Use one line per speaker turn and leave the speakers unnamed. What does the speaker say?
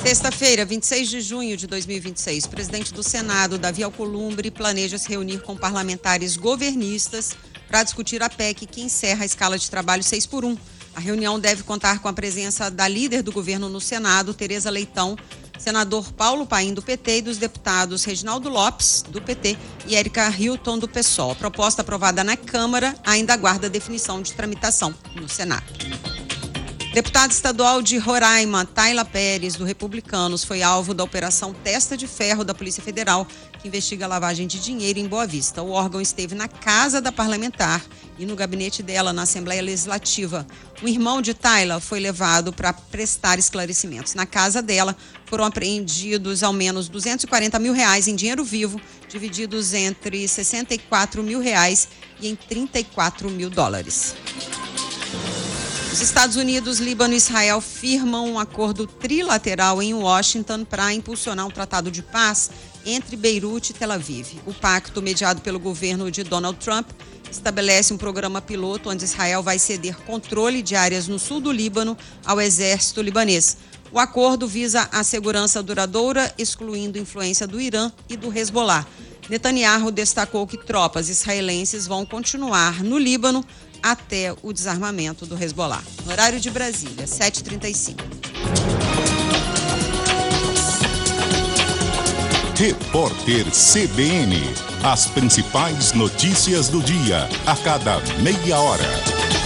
Sexta-feira, 26 de junho de 2026, o presidente do Senado, Davi Alcolumbre, planeja se reunir com parlamentares governistas para discutir a PEC que encerra a escala de trabalho 6x1. A reunião deve contar com a presença da líder do governo no Senado, Tereza Leitão, senador Paulo Paim, do PT, e dos deputados Reginaldo Lopes, do PT, e Érica Hilton, do PSOL. A proposta aprovada na Câmara ainda aguarda definição de tramitação no Senado. Deputado estadual de Roraima, Tayla Pérez, do Republicanos, foi alvo da Operação Testa de Ferro da Polícia Federal, que investiga a lavagem de dinheiro em Boa Vista. O órgão esteve na casa da parlamentar e no gabinete dela, na Assembleia Legislativa. O irmão de Tayla foi levado para prestar esclarecimentos. Na casa dela foram apreendidos ao menos R$240 mil em dinheiro vivo, divididos entre R$64 mil e em $34 mil. Os Estados Unidos, Líbano e Israel firmam um acordo trilateral em Washington para impulsionar um tratado de paz entre Beirute e Tel Aviv. O pacto, mediado pelo governo de Donald Trump, estabelece um programa piloto onde Israel vai ceder controle de áreas no sul do Líbano ao exército libanês. O acordo visa a segurança duradoura, excluindo influência do Irã e do Hezbollah. Netanyahu destacou que tropas israelenses vão continuar no Líbano até o desarmamento do Hezbollah. No horário de Brasília, 7h35.
Repórter CBN. As principais notícias do dia, a cada meia hora.